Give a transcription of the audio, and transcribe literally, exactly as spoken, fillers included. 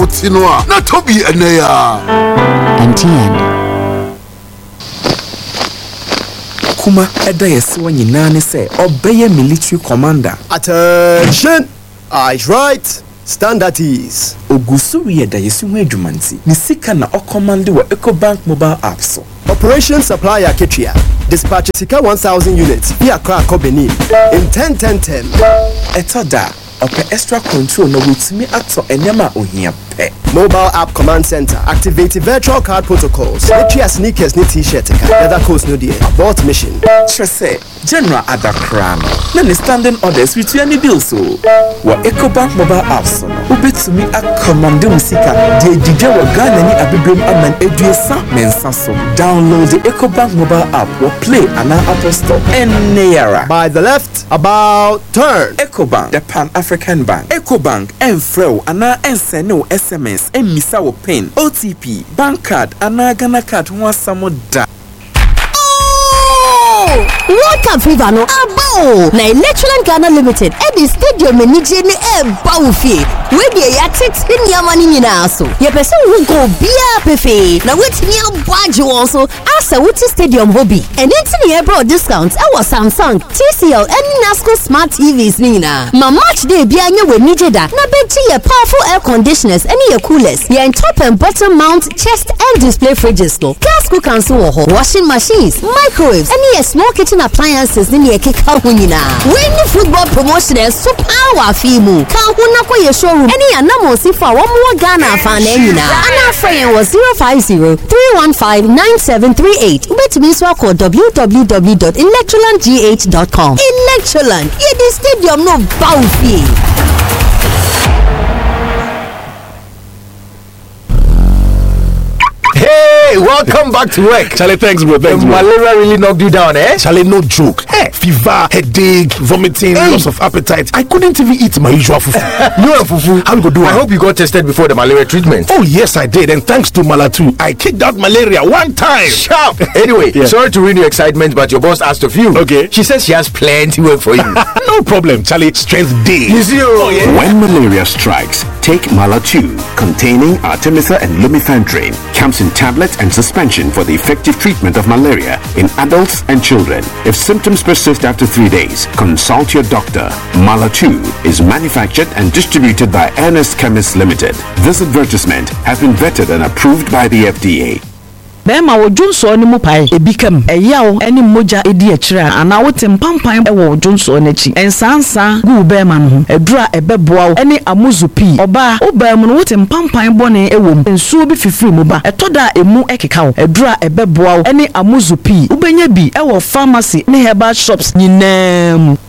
Tinoa, not Toby and Naya. M T N. Kuma edayesi wa nyinane se obeye military commander. Attention! Eyes right. Stand at ease. Ogusu edayesi wa adwumanti. Ni sika na o command wa EcoBank mobile app so. Operation Supply Aketria. Dispatch Sika one thousand units via Accra Benin in ten ten ten. Etada ope extra control na wutimi ato enyama ohia pe. Mobile app command center activate virtual card protocols. Letria sneakers ni t-shirt leather coats no die abort mission. Trese General Adakrano. Na ni standing orders with any deal so. Wa EcoBank mobile apps no. Ubetumi a command musika de dija wa Ghana ni abibrem aman eduesa mensa so. Download the EcoBank mobile app or play an Apple Store. Eneyara. By the left, about turn. EcoBank, the Pan-African Bank. EcoBank enfreo ana enseno S M S emisa wo pin O T P bank card ana Ghana card ho asamo da. World Cup fever no abo na Electroland Ghana Limited e di stadium enije ni e ba wo fie we dey ya tete niama ni nyina so ye pese wo go bia pefe na wetimi abwaje won so asa wuti stadium hobby and enti ne bro discount e wo Samsung T C L and Nasco smart T Vs ni na ma match day bia anye we nije da na beti ye powerful air conditioners and ye coolers ye top and bottom mount chest and display fridges no gas cookers wo ho washing machines microwaves and ye small kitchen appliances ni ye keka hunina when football promotion is super power fimu kan huna ko ye showroom any anamo sifa wo mo Ghana fan nyina ana friend was zero five zero three one five nine seven three eight ubetumi so call w w w dot electroland g h dot com. Electroland ye the stadium no bow fee. Hey, welcome back to work. Charlie, thanks, bro. Thanks, bro. Malaria really knocked you down, eh? Charlie, no joke. Hey, fever, headache, vomiting, hey. Loss of appetite. I couldn't even eat my usual fufu. No fufu. How you go do it? I hope you got tested before the malaria treatment. Oh, yes, I did. And thanks to Malatu, I kicked out malaria one time. Sharp. Anyway, yeah. Sorry to ruin your excitement, but your boss asked of you. Okay. She says she has plenty work for you. No problem, Charlie. Strength day. You see, oh, yeah. When malaria strikes, take Malatu, containing Artemether and Lumefantrine. Comes in tablets and suspension for the effective treatment of malaria in adults and children. If symptoms persist after three days, consult your doctor. Malatu is manufactured and distributed by Ernest Chemists Limited. This advertisement has been vetted and approved by the F D A. Bema wo Johnson ni mu pai ebikam eyawo eni moja edi akira ana wo tempampan e wo Johnson n'achi ensansa gu bema no edura ebeboa eni amuzupi oba obam no wo tempampan bone ewom ensuo bi fifiri mu ba etoda emu ekeka wo edura ebeboa eni amuzupi ubenya bi e wo pharmacy ne herbal shops nyinam